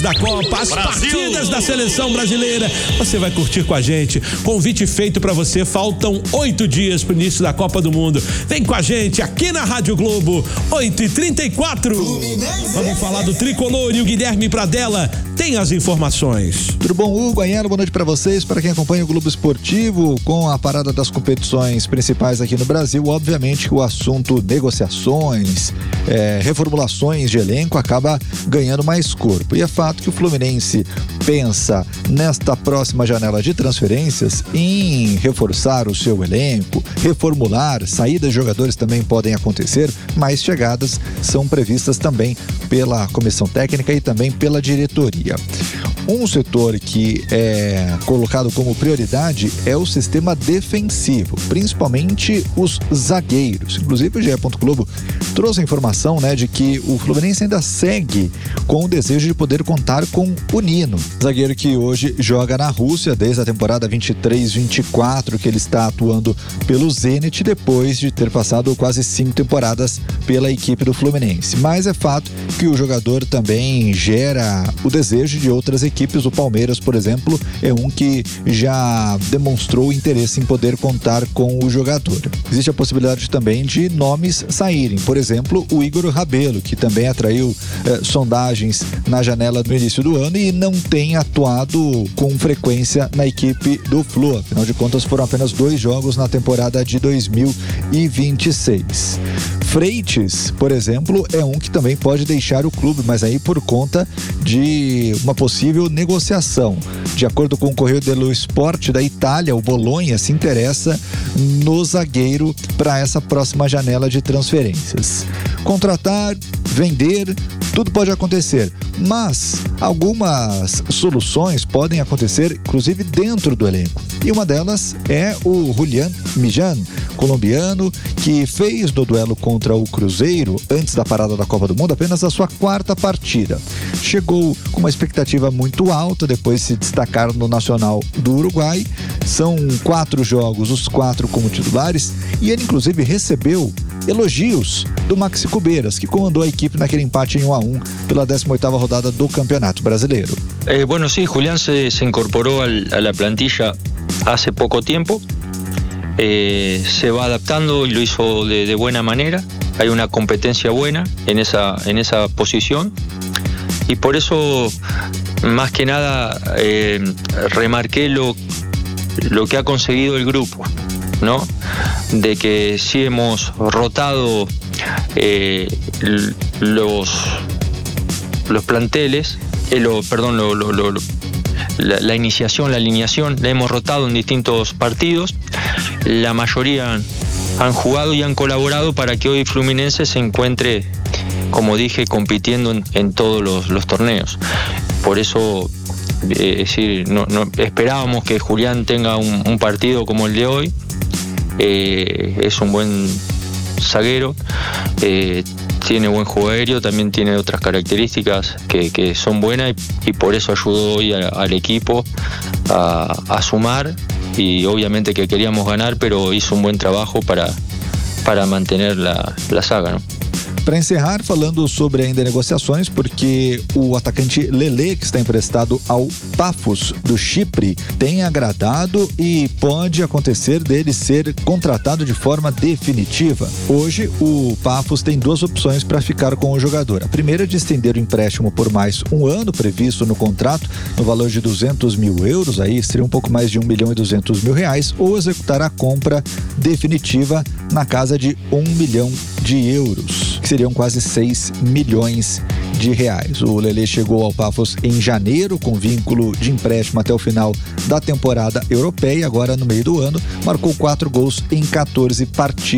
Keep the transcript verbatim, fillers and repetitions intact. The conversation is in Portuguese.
Da Copa, as Brasil. Partidas da seleção brasileira, você vai curtir com a gente. Convite feito pra você, faltam oito dias pro início da Copa do Mundo. Vem com a gente aqui na Rádio Globo, oito e trinta e quatro. Vamos falar do tricolor e o Guilherme Pradella tem as informações. Tudo bom, Hugo, Anhelo? Boa noite pra vocês, para quem acompanha o Globo Esportivo, com a parada das competições principais aqui no Brasil. Obviamente o assunto negociações, é, reformulações de elenco acaba ganhando mais corpo, e é fato que o Fluminense pensa nesta próxima janela de transferências em reforçar o seu elenco, reformular, saídas de jogadores também podem acontecer, mas chegadas são previstas também pela comissão técnica e também pela diretoria. Um setor que é colocado como prioridade é o sistema defensivo, principalmente os zagueiros. Inclusive o G E. Globo trouxe a informação, né, de que o Fluminense ainda segue com o desejo de poder contar com o Nino, zagueiro que hoje joga na Rússia desde a temporada vinte e três vinte e quatro, que ele está atuando pelo Zenit depois de ter passado quase cinco temporadas pela equipe do Fluminense. Mas é fato que o jogador também gera o desejo de outras equipes. O Palmeiras, por exemplo, é um que já demonstrou interesse em poder contar com o jogador. Existe a possibilidade também de nomes saírem, por exemplo, o Igor Rabelo, que também atraiu eh, sondagens na janela no início do ano e não tem atuado com frequência na equipe do Flu. Afinal de contas, foram apenas dois jogos na temporada de dois mil e vinte e seis. Freites, por exemplo, é um que também pode deixar o clube, mas aí por conta de uma possível negociação. De acordo com o Correio dello Sport da Itália, o Bolonha se interessa no zagueiro para essa próxima janela de transferências. Contratar, vender, tudo pode acontecer, mas algumas soluções podem acontecer, inclusive dentro do elenco. E uma delas é o Julián Millán, colombiano, que fez do duelo contra o Cruzeiro, antes da parada da Copa do Mundo, apenas a sua quarta partida. Chegou com uma expectativa muito alta, depois de se destacar no Nacional do Uruguai. São quatro jogos, os quatro como titulares, e ele inclusive recebeu elogios do Maxi Cubeiras, que comandou a equipe naquele empate em um a um pela décima oitava rodada do Campeonato Brasileiro. Eh, bueno, sí, Julián se, se incorporó al, a la plantilla hace poco tiempo, eh, se va adaptando y lo hizo de, de buena manera. Hay una competencia buena en esa, en esa posición, y por eso más que nada eh, remarqué lo, lo que ha conseguido el grupo, ¿no? De que sí hemos rotado eh, los, los planteles, eh, lo, perdón, lo, lo, lo, la, la iniciación, la alineación, la hemos rotado en distintos partidos. La mayoría han, han jugado y han colaborado para que hoy Fluminense se encuentre, como dije, compitiendo en, en todos los, los torneos. Por eso, eh, es decir, no, no, esperábamos que Julián tenga un, un partido como el de hoy. Eh, es un buen zaguero, eh, tiene buen juego aéreo, también tiene otras características que, que son buenas, y, y por eso ayudó hoy a, al equipo a, a sumar, y obviamente que queríamos ganar, pero hizo un buen trabajo para, para mantener la, la saga, ¿no? Para encerrar, falando sobre ainda negociações, porque o atacante Lelê, que está emprestado ao Pafos do Chipre, tem agradado e pode acontecer dele ser contratado de forma definitiva. Hoje, o Pafos tem duas opções para ficar com o jogador. A primeira é de estender o empréstimo por mais um ano, previsto no contrato, no valor de duzentos mil euros, aí seria um pouco mais de um milhão e duzentos mil reais, ou executar a compra definitiva na casa de um milhão de euros, que seriam quase seis milhões de reais. O Lelê chegou ao Pafos em janeiro, com vínculo de empréstimo até o final da temporada europeia. Agora, no meio do ano, marcou quatro gols em quatorze partidas.